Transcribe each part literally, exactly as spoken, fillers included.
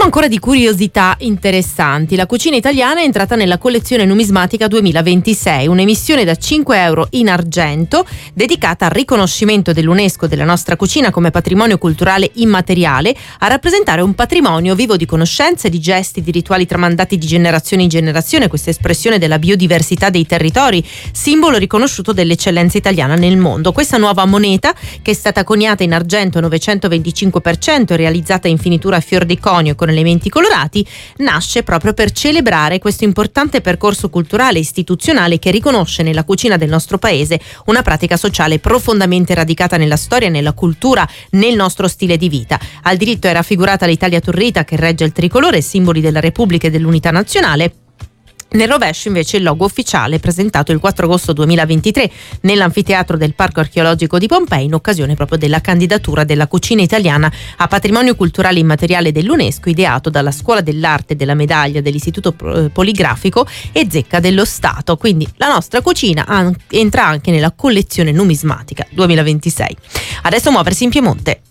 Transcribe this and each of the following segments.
ancora di curiosità interessanti. La cucina italiana è entrata nella collezione numismatica duemilaventisei, un'emissione da cinque euro in argento dedicata al riconoscimento dell'UNESCO della nostra cucina come patrimonio culturale immateriale, a rappresentare un patrimonio vivo di conoscenze, di gesti, di rituali tramandati di generazione in generazione, questa espressione della biodiversità dei territori, simbolo riconosciuto dell'eccellenza italiana nel mondo. Questa nuova moneta, che è stata coniata in argento novecentoventicinque per cento e realizzata in finitura a fior di conio con elementi colorati, nasce proprio per celebrare questo importante percorso culturale e istituzionale che riconosce nella cucina del nostro paese una pratica sociale profondamente radicata nella storia, nella cultura, nel nostro stile di vita. Al diritto è raffigurata l'Italia turrita che regge il tricolore, simboli della Repubblica e dell'unità nazionale. Nel rovescio invece il logo ufficiale, presentato il quattro agosto duemilaventitré nell'anfiteatro del Parco Archeologico di Pompei in occasione proprio della candidatura della cucina italiana a patrimonio culturale immateriale dell'UNESCO, ideato dalla Scuola dell'Arte della Medaglia dell'Istituto Poligrafico e Zecca dello Stato. Quindi la nostra cucina entra anche nella collezione numismatica duemilaventisei. Adesso muoversi in Piemonte.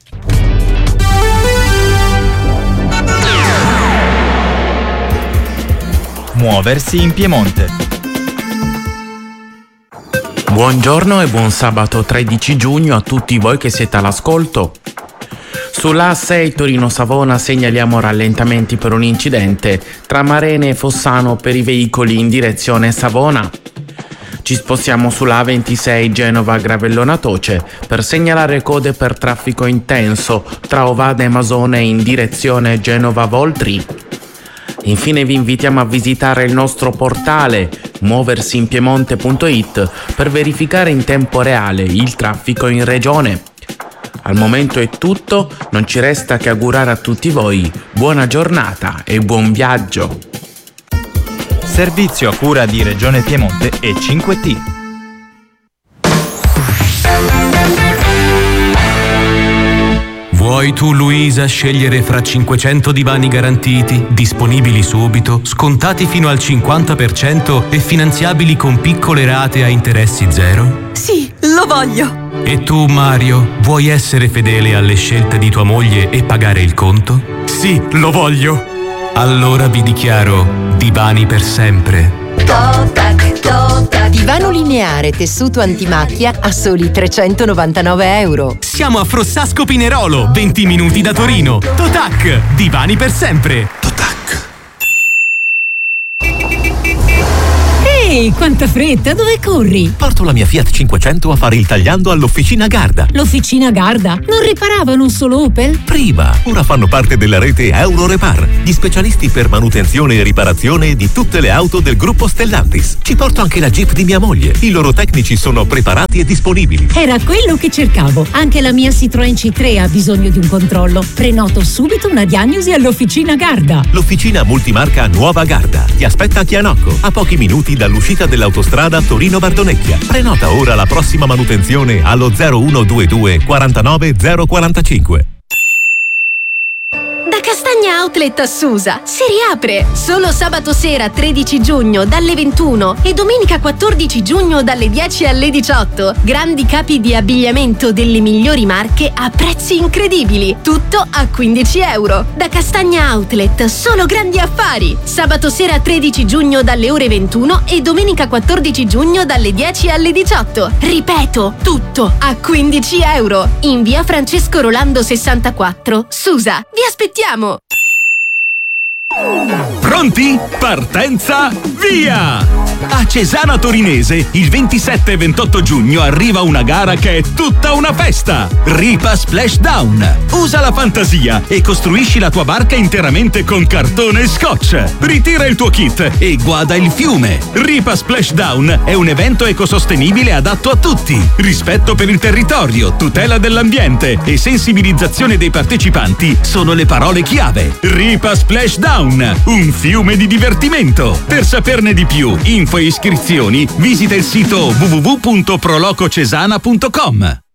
Muoversi in Piemonte. Buongiorno e buon sabato tredici giugno a tutti voi che siete all'ascolto. Sulla A sei Torino-Savona segnaliamo rallentamenti per un incidente tra Marene e Fossano per i veicoli in direzione Savona. Ci spostiamo sulla A ventisei Genova-Gravellona-Toce per segnalare code per traffico intenso tra Ovada e Masone in direzione Genova-Voltri. Infine vi invitiamo a visitare il nostro portale muoversinpiemonte punto it per verificare in tempo reale il traffico in regione. Al momento è tutto, non ci resta che augurare a tutti voi buona giornata e buon viaggio. Servizio a cura di Regione Piemonte e cinque T. Vuoi tu, Luisa, scegliere fra cinquecento divani garantiti, disponibili subito, scontati fino al cinquanta per cento e finanziabili con piccole rate a interessi zero? Sì, lo voglio! E tu, Mario, vuoi essere fedele alle scelte di tua moglie e pagare il conto? Sì, lo voglio! Allora vi dichiaro Divani per sempre. Totac, Totac. Divano lineare tessuto antimacchia a soli trecentonovantanove euro. Siamo a Frossasco Pinerolo, venti minuti da Torino. Totac, divani per sempre. Totac. Ehi, quanta fretta, dove corri? Porto la mia Fiat cinquecento a fare il tagliando all'Officina Garda. L'Officina Garda? Non riparavano un solo Opel? Prima, ora fanno parte della rete Eurorepar, gli specialisti per manutenzione e riparazione di tutte le auto del gruppo Stellantis. Ci porto anche la Jeep di mia moglie. I loro tecnici sono preparati e disponibili. Era quello che cercavo. Anche la mia Citroën C tre ha bisogno di un controllo. Prenoto subito una diagnosi all'Officina Garda. L'Officina multimarca Nuova Garda ti aspetta a Chianocco, a pochi minuti dall'uscita dell'autostrada Torino-Bardonecchia. Prenota ora la prossima manutenzione allo zero uno due due quarantanove zero quarantacinque. Da Castagna Outlet a Susa si riapre solo sabato sera tredici giugno dalle ventuno e domenica quattordici giugno dalle dieci alle diciotto. Grandi capi di abbigliamento delle migliori marche a prezzi incredibili. Tutto a quindici euro. Da Castagna Outlet solo grandi affari. Sabato sera tredici giugno dalle ore ventuno e domenica quattordici giugno dalle dieci alle diciotto. Ripeto, tutto a quindici euro. In via Francesco Rolando sessantaquattro, Susa. Vi aspettiamo! Pronti? Partenza, via! A Cesana Torinese il ventisette e ventotto giugno arriva una gara che è tutta una festa! Ripa Splashdown! Usa la fantasia e costruisci la tua barca interamente con cartone e scotch! Ritira il tuo kit e guada il fiume! Ripa Splashdown è un evento ecosostenibile adatto a tutti! Rispetto per il territorio, tutela dell'ambiente e sensibilizzazione dei partecipanti sono le parole chiave. Ripa Splashdown, un fiume di divertimento! Per saperne di più, info e iscrizioni, visita il sito w w w punto prolococesana punto com.